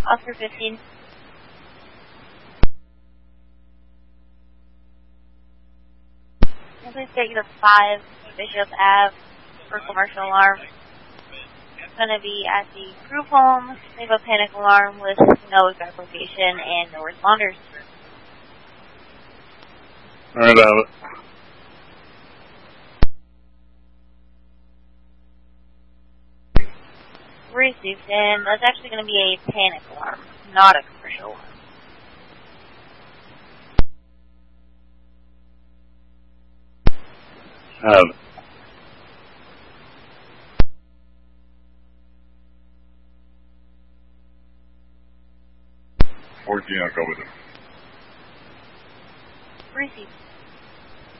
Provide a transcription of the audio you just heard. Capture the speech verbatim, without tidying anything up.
Oscar fifteen. Please take the five Bishop Ave for commercial alarm. It's going to be at the group home. They have a panic alarm with no exact location and no responders. Alright, Abbott. Received, and that's actually going to be a panic alarm, not a commercial alarm. Abbott. fourteen, I'll go with it. Received.